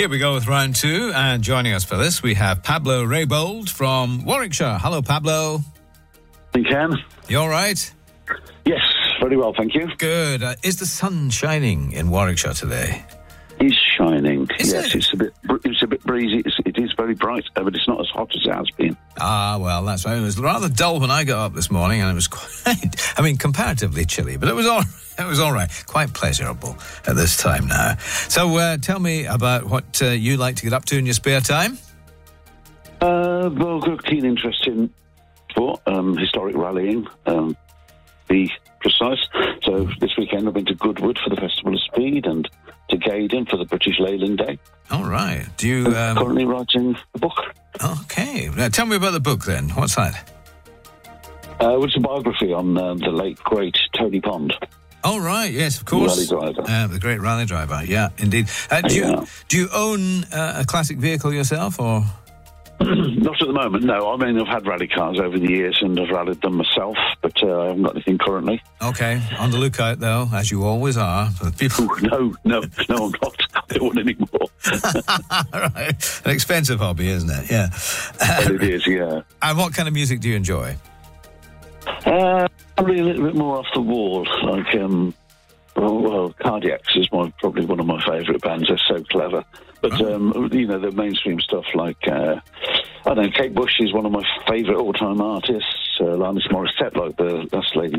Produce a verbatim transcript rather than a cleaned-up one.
Here we go with round two, and joining us for this, we have Pablo Raybould from Warwickshire. Hello, Pablo. You can. You all right? Yes, very well, thank you. Good. Uh, is the sun shining in Warwickshire today? It's shining. Is yes, it? it's a bit. It's a bit breezy. It's, it is very bright, but it's not as hot as it has been. Ah, well, that's right. It was rather dull when I got up this morning, and it was quite, I mean, comparatively chilly, but it was all, it was all right. Quite pleasurable at this time now. So uh, tell me about what uh, you like to get up to in your spare time. Uh, well, I've got a keen interest in sport, um, historic rallying, um, be precise. So this weekend I've been to Goodwood for the Festival of Speed and to Gaydon for the British Leyland Day. All right. Do you... I'm Um... currently writing a book. Okay. Now, tell me about the book then. What's that? Uh, it's a biography on uh, the late, great Tony Pond. Oh, right. Yes, of course. Rally driver. Uh, the great rally driver. Yeah, indeed. Uh, do, Yeah. you, do you own uh, a classic vehicle yourself, or...? Not at the moment, no. I mean, I've had rally cars over the years and I've rallied them myself, but uh, I haven't got anything currently. Okay. On the lookout, though, as you always are. For the people. Ooh, no, no, no, I'm not. I don't want any more. Right. An expensive hobby, isn't it? Yeah. Well, it is, yeah. And what kind of music do you enjoy? Uh, probably a little bit more off the wall, like, um, well, well Cardiacs is my, probably one of my favourite bands. They're so clever. But, um, you know, the mainstream stuff like, uh, I don't know, Kate Bush is one of my favourite all-time artists. Uh, Alanis Morissette, like the last lady